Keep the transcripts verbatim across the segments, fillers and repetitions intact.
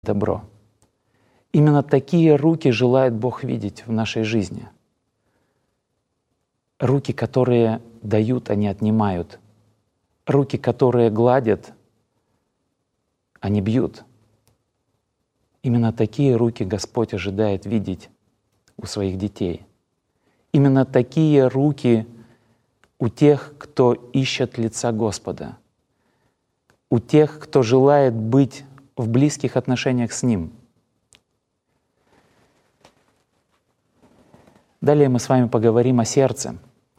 добро. Именно такие руки желает Бог видеть в нашей жизни. Руки, которые дают, а не отнимают. Руки, которые гладят, а не бьют. Именно такие руки Господь ожидает видеть у своих детей. Именно такие руки у тех, кто ищет лица Господа, у тех, кто желает быть в близких отношениях с Ним. Далее мы с вами поговорим о сердце.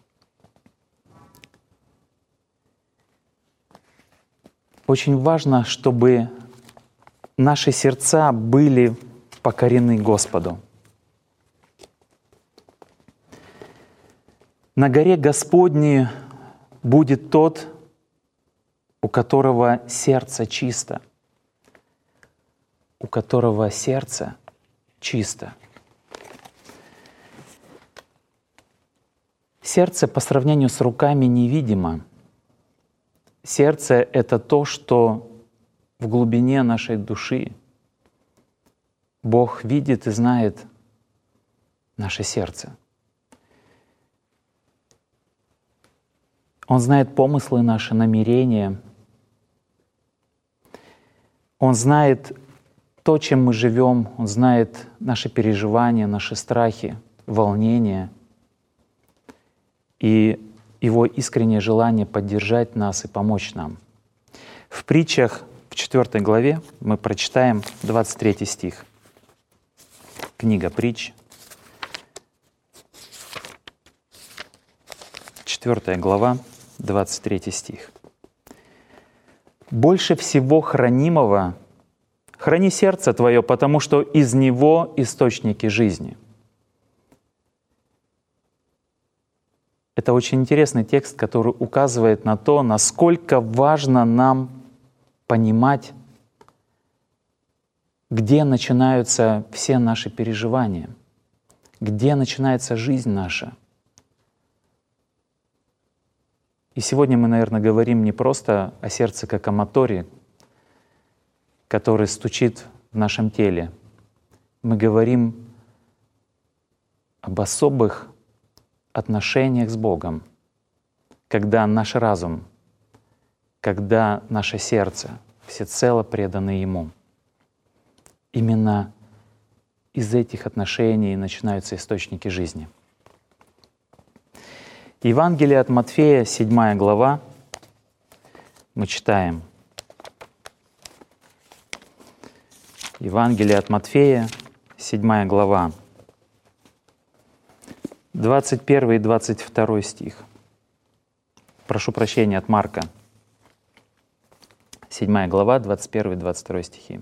Очень важно, чтобы наши сердца были покорены Господу. На горе Господней будет тот, у которого сердце чисто, у которого сердце чисто. Сердце по сравнению с руками невидимо. Сердце — это то, что в глубине нашей души Бог видит и знает наше сердце. Он знает помыслы наши, намерения. Он знает то, чем мы живем. Он знает наши переживания, наши страхи, волнения. И Его искреннее желание поддержать нас и помочь нам. В притчах в четвёртой главе мы прочитаем двадцать третий стих. Книга притч, четвёртая глава, двадцать третий стих. «Больше всего хранимого храни сердце твое, потому что из него источники жизни». Это очень интересный текст, который указывает на то, насколько важно нам понимать, где начинаются все наши переживания, где начинается жизнь наша. И сегодня мы, наверное, говорим не просто о сердце как о моторе, который стучит в нашем теле. Мы говорим об особых отношениях с Богом, когда наш разум, когда наше сердце всецело преданы Ему. Именно из этих отношений начинаются источники жизни. Евангелие от Матфея, седьмая глава, мы читаем. Евангелие от Матфея, седьмая глава, двадцать первый и двадцать второй стих. Прошу прощения, от Марка. седьмая глава, двадцать первый и двадцать второй стихи.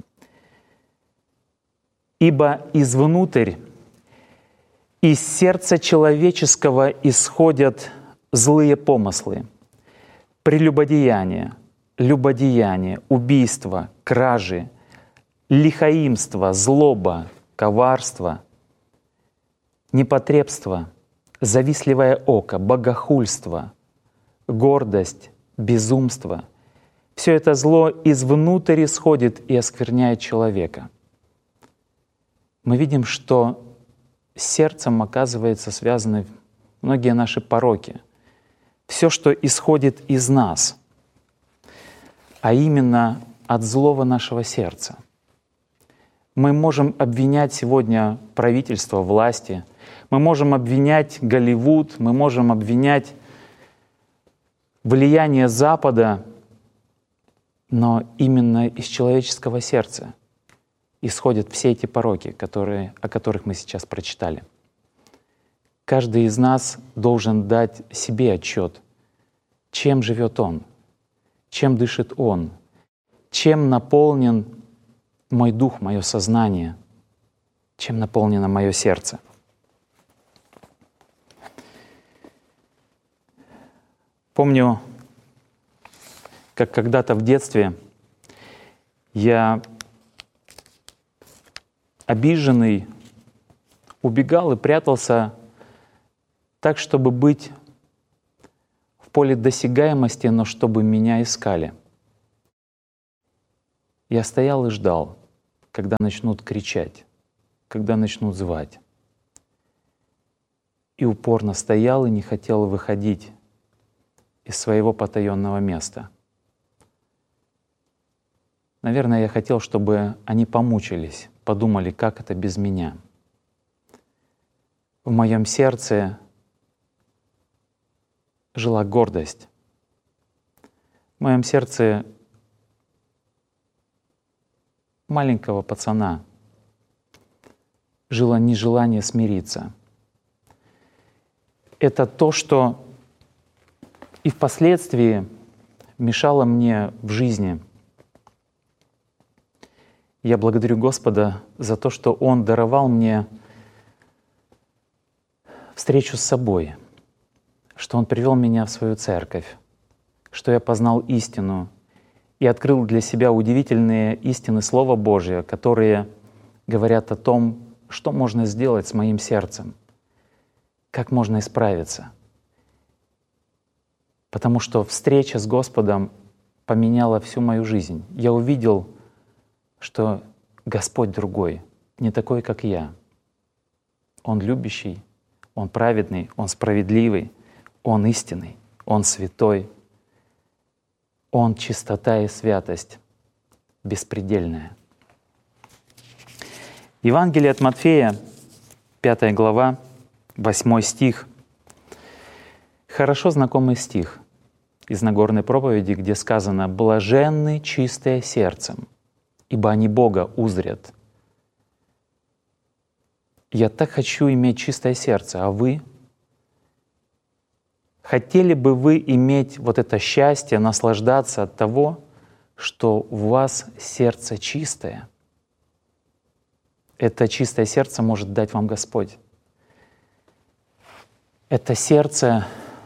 «Ибо извнутрь, из сердца человеческого исходят злые помыслы, прелюбодеяние, любодеяние, убийство, кражи, лихоимство, злоба, коварство, непотребство, завистливое око, богохульство, гордость, безумство. Все это зло извнутрь исходит и оскверняет человека». Мы видим, что с сердцем, оказывается, связаны многие наши пороки. Все, что исходит из нас, а именно от злого нашего сердца. Мы можем обвинять сегодня правительство, власти, мы можем обвинять Голливуд, мы можем обвинять влияние Запада, но именно из человеческого сердца исходят все эти пороки, которые, о которых мы сейчас прочитали. Каждый из нас должен дать себе отчет, чем живет он, чем дышит он, чем наполнен мой дух, мое сознание, чем наполнено мое сердце. Помню, как когда-то в детстве я, обиженный, убегал и прятался так, чтобы быть в поле досягаемости, но чтобы меня искали. Я стоял и ждал. когда начнут кричать, когда начнут звать. И упорно стоял и не хотел выходить из своего потаенного места. Наверное, я хотел, чтобы они помучились, подумали, как это без меня. В моем сердце жила гордость. В моем сердце маленького пацана жило нежелание смириться. Это то, что и впоследствии мешало мне в жизни. Я благодарю Господа за то, что Он даровал мне встречу с собой, что Он привел меня в свою церковь, что я познал истину и открыл для себя удивительные истины Слова Божия, которые говорят о том, что можно сделать с моим сердцем, как можно исправиться. Потому что встреча с Господом поменяла всю мою жизнь. Я увидел, что Господь другой, не такой, как я. Он любящий, Он праведный, Он справедливый, Он истинный, Он святой. Он чистота и святость беспредельная. Евангелие от Матфея, пятая глава, восьмой стих. Хорошо знакомый стих из Нагорной проповеди, где сказано «блаженны чистые сердцем, ибо они Бога узрят». Я так хочу иметь чистое сердце, а вы? Хотели бы вы иметь вот это счастье, наслаждаться от того, что у вас сердце чистое? Это чистое сердце может дать вам Господь. Это сердце,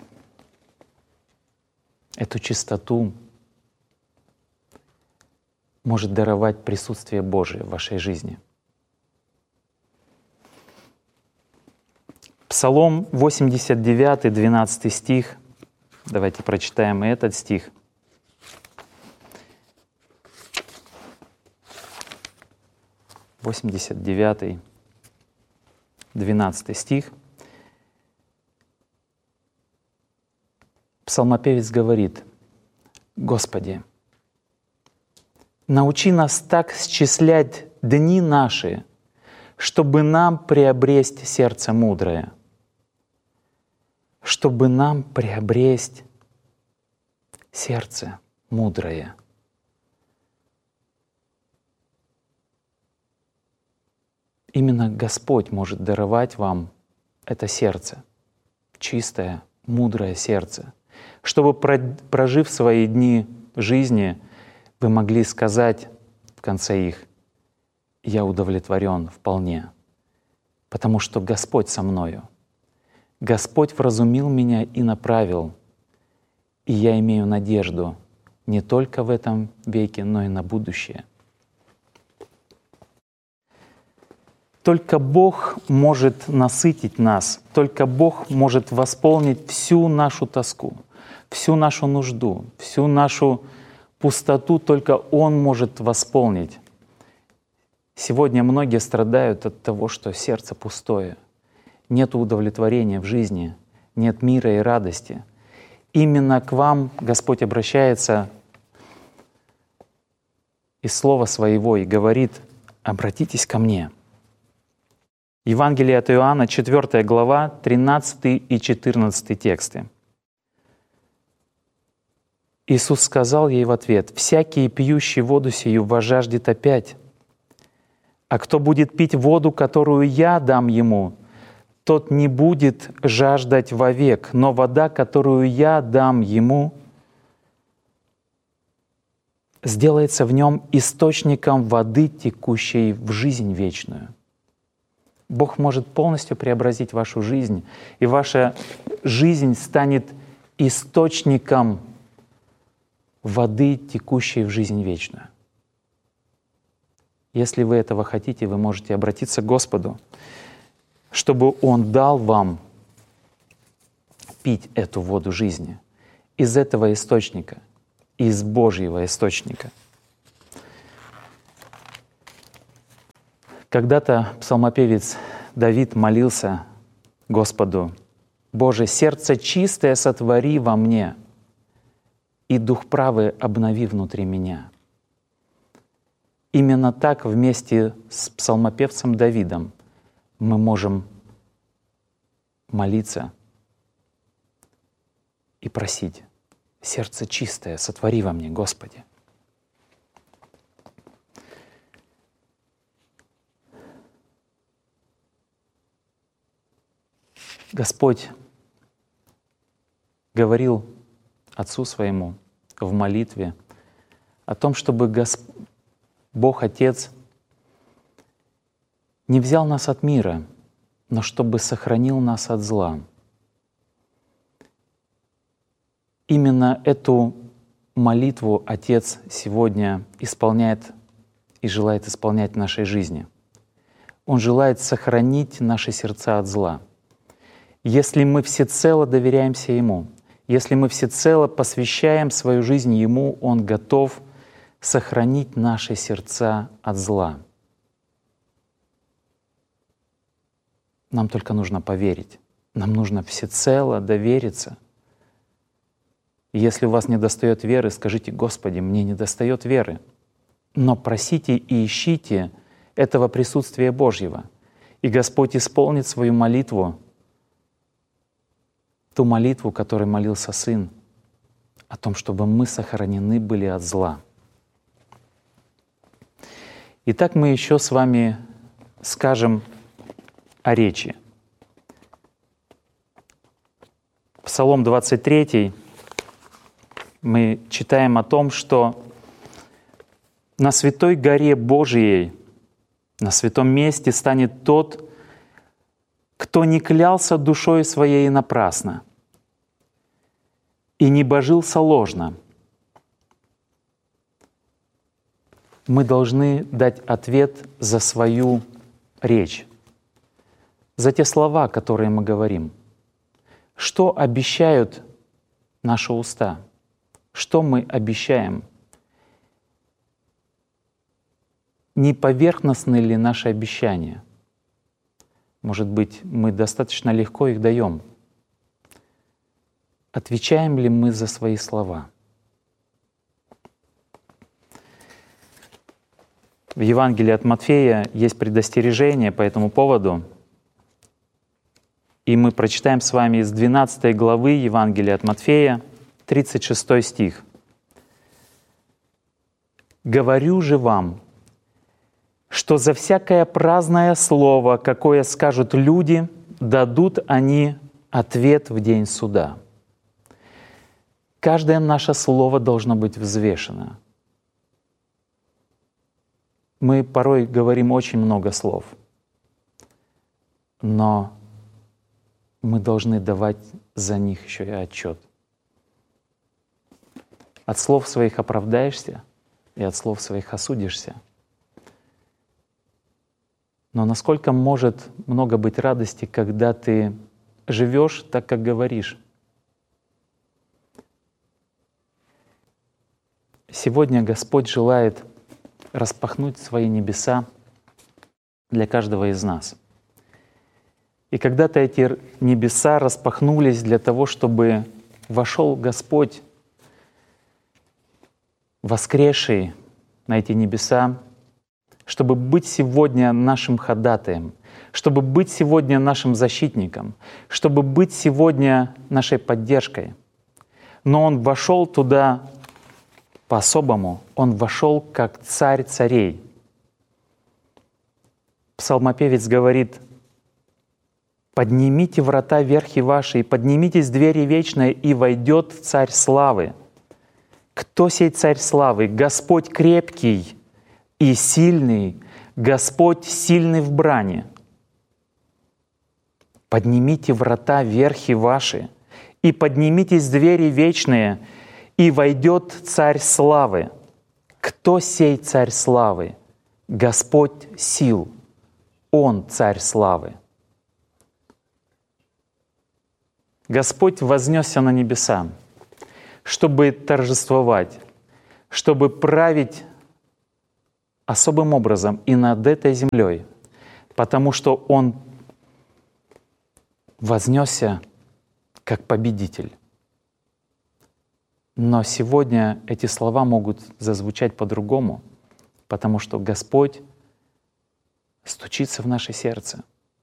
эту чистоту может даровать присутствие Божие в вашей жизни. Псалом восемьдесят девять, двенадцатый стих. Давайте прочитаем и этот стих. восемьдесят девять, двенадцатый стих. Псалмопевец говорит: «Господи, научи нас так счислять дни наши, чтобы нам приобресть сердце мудрое». Чтобы нам приобресть сердце мудрое. Именно Господь может даровать вам это сердце, чистое, мудрое сердце, чтобы, прожив свои дни жизни, вы могли сказать в конце их: «Я удовлетворен вполне, потому что Господь со мною. Господь вразумил меня и направил, и я имею надежду не только в этом веке, но и на будущее». Только Бог может насытить нас, только Бог может восполнить всю нашу тоску, всю нашу нужду, всю нашу пустоту, только Он может восполнить. Сегодня многие страдают от того, что сердце пустое, нет удовлетворения в жизни, нет мира и радости. Именно к вам Господь обращается из Слова Своего и говорит: «Обратитесь ко мне». Евангелие от Иоанна, четвёртая глава, тринадцатый и четырнадцатый тексты. Иисус сказал ей в ответ: «Всякий, пьющий воду сию, возжаждет опять. А кто будет пить воду, которую я дам ему, тот не будет жаждать вовек, но вода, которую я дам ему, сделается в нем источником воды, текущей в жизнь вечную». Бог может полностью преобразить вашу жизнь, и ваша жизнь станет источником воды, текущей в жизнь вечную. Если вы этого хотите, вы можете обратиться к Господу, чтобы Он дал вам пить эту воду жизни из этого источника, из Божьего источника. Когда-то псалмопевец Давид молился Господу: «Боже, сердце чистое сотвори во мне, и дух правый обнови внутри меня». Именно так вместе с псалмопевцем Давидом мы можем молиться и просить: «Сердце чистое сотвори во мне, Господи». Господь говорил Отцу Своему в молитве о том, чтобы Госп... Бог Отец не взял нас от мира, но чтобы сохранил нас от зла. Именно эту молитву Отец сегодня исполняет и желает исполнять в нашей жизни. Он желает сохранить наши сердца от зла. Если мы всецело доверяемся Ему, если мы всецело посвящаем свою жизнь Ему, Он готов сохранить наши сердца от зла. Нам только нужно поверить, нам нужно всецело довериться. И если у вас недостает веры, скажите: «Господи, мне недостает веры». Но просите и ищите этого присутствия Божьего, и Господь исполнит свою молитву, ту молитву, которой молился Сын, о том, чтобы мы сохранены были от зла. Итак, мы еще с вами скажем о речи. Псалом двадцать три мы читаем о том, что на святой горе Божией, на святом месте станет тот, кто не клялся душой своей напрасно и не божился ложно. Мы должны дать ответ за свою речь, за те слова, которые мы говорим. Что обещают наши уста? Что мы обещаем? Не поверхностны ли наши обещания? Может быть, мы достаточно легко их даем. Отвечаем ли мы за свои слова? В Евангелии от Матфея есть предостережение по этому поводу. И мы прочитаем с вами из двенадцатой главы Евангелия от Матфея, тридцать шестой стих. «Говорю же вам, что за всякое праздное слово, какое скажут люди, дадут они ответ в день суда». Каждое наше слово должно быть взвешено. Мы порой говорим очень много слов, но мы должны давать за них еще и отчет. От слов своих оправдаешься, и от слов своих осудишься. Но насколько может много быть радости, когда ты живешь так, как говоришь? Сегодня Господь желает распахнуть свои небеса для каждого из нас. И когда-то эти небеса распахнулись для того, чтобы вошел Господь, воскресший на эти небеса, чтобы быть сегодня нашим ходатаем, чтобы быть сегодня нашим защитником, чтобы быть сегодня нашей поддержкой. Но Он вошел туда по-особому, Он вошел как царь царей. Псалмопевец говорит: «Поднимите врата верхи ваши, и поднимитесь двери вечные, и войдет царь славы». Кто сей царь славы? Господь крепкий и сильный, Господь сильный в брани. Поднимите врата верхи ваши, и поднимитесь двери вечные, и войдет царь славы. Кто сей царь славы? Господь сил, Он царь славы. Господь вознесся на небеса, чтобы торжествовать, чтобы править особым образом и над этой землей, потому что Он вознесся как победитель. Но сегодня эти слова могут зазвучать по-другому, потому что Господь стучится в наше сердце.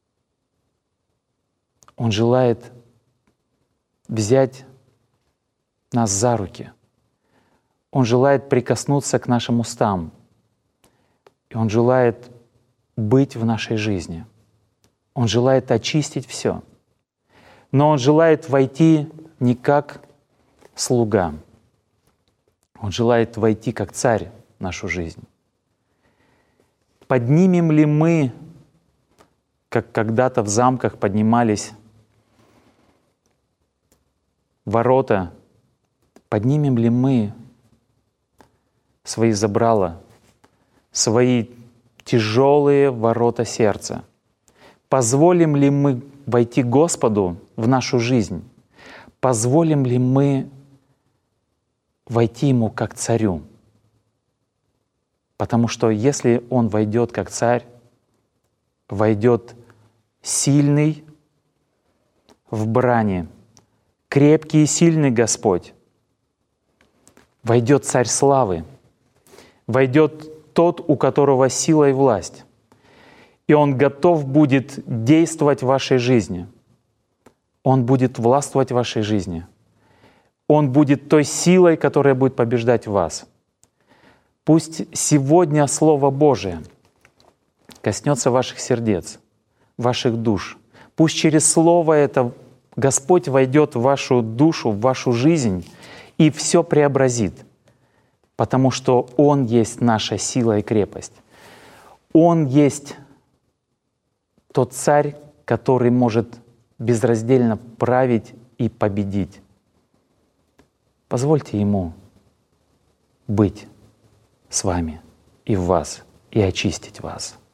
Он желает взять нас за руки. Он желает прикоснуться к нашим устам. И Он желает быть в нашей жизни. Он желает очистить все. Но Он желает войти не как слуга. Он желает войти как царь в нашу жизнь. Поднимем ли мы, как когда-то в замках поднимались ворота, поднимем ли мы свои забрала, свои тяжелые ворота сердца? Позволим ли мы войти Господу в нашу жизнь? Позволим ли мы войти Ему как царю? Потому что если Он войдет как царь, войдет сильный в брани, крепкий и сильный Господь, войдет царь славы, войдет тот, у которого сила и власть, и Он готов будет действовать в вашей жизни. Он будет властвовать в вашей жизни. Он будет той силой, которая будет побеждать вас. Пусть сегодня Слово Божие коснется ваших сердец, ваших душ. Пусть через Слово это Господь войдет в вашу душу, в вашу жизнь и все преобразит, потому что Он есть наша сила и крепость. Он есть тот царь, который может безраздельно править и победить. Позвольте Ему быть с вами и в вас, и очистить вас.